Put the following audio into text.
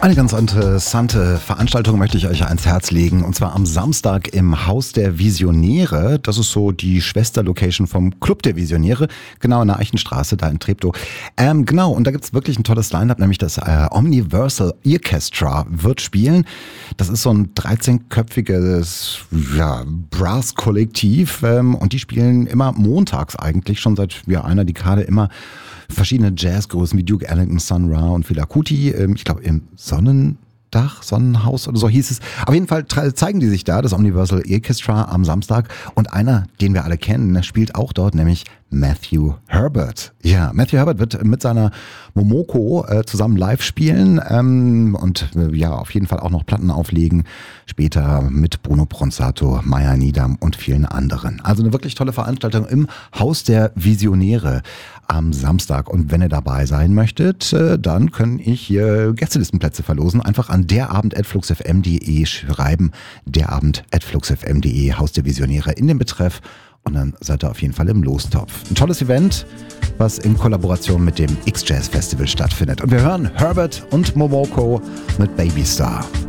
Eine ganz interessante Veranstaltung möchte ich euch ans Herz legen, und zwar am Samstag im Haus der Visionäre. Das ist so die Schwesterlocation vom Club der Visionäre, genau in der Eichenstraße, da in Treptow. Genau, und da gibt's wirklich ein tolles Line-Up, nämlich das Omniversal Orchestra wird spielen. Das ist so ein 13-köpfiges Brass-Kollektiv, und die spielen immer montags eigentlich, schon seit einer Dekade immer verschiedene Jazzgrößen wie Duke Ellington, Sun Ra und Fela Kuti. Ich glaube im Sonnenhaus oder so hieß es. Auf jeden Fall zeigen die sich da, das Omniversal Orchestra am Samstag. Und einer, den wir alle kennen, spielt auch dort, nämlich Matthew Herbert. Ja, Matthew Herbert wird mit seiner Momoko zusammen live spielen und auf jeden Fall auch noch Platten auflegen. Später mit Bruno Bronzato, Maya Nidam und vielen anderen. Also eine wirklich tolle Veranstaltung im Haus der Visionäre am Samstag. Und wenn ihr dabei sein möchtet, dann kann ich hier Gästelistenplätze verlosen. Einfach an derabend@fluxfm.de schreiben. derabend@fluxfm.de, Haus der Visionäre in den Betreff. Und dann seid ihr auf jeden Fall im Lostopf. Ein tolles Event, was in Kollaboration mit dem X-Jazz Festival stattfindet. Und wir hören Herbert und Momoko mit Baby Star.